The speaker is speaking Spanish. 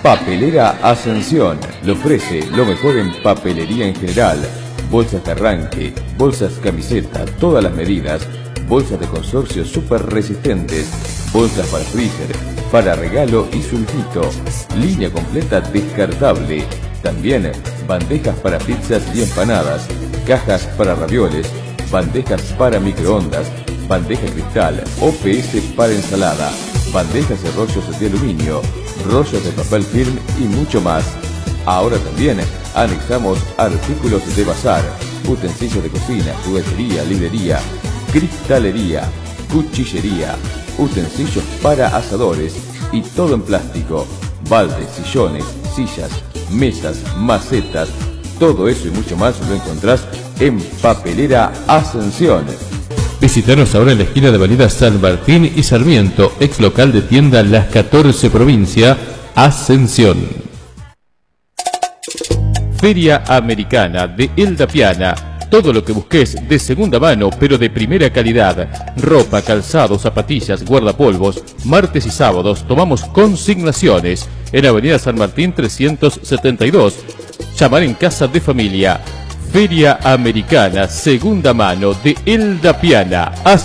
Papelera Ascensión le ofrece lo mejor en papelería en general. Bolsas de arranque, bolsas camiseta, todas las medidas, bolsas de consorcio súper resistentes, bolsas para freezer, para regalo y sulfito, línea completa descartable. También bandejas para pizzas y empanadas, cajas para ravioles, bandejas para microondas, bandeja cristal, OPS para ensalada, bandejas y rollos de aluminio, rollos de papel film y mucho más. Ahora también anexamos artículos de bazar, utensilios de cocina, juguetería, librería, cristalería, cuchillería, utensilios para asadores y todo en plástico, baldes, sillones, sillas, mesas, macetas, todo eso y mucho más lo encontrás en Papelera Ascensión. Visítanos ahora en la esquina de Avenida San Martín y Sarmiento, ex local de tienda Las 14 Provincia, Ascensión. Feria Americana de Elda Piana. Todo lo que busques de segunda mano, pero de primera calidad. Ropa, calzado, zapatillas, guardapolvos. Martes y sábados tomamos consignaciones en Avenida San Martín 372. Llamar en casa de familia. Feria Americana, segunda mano de Elda Piana.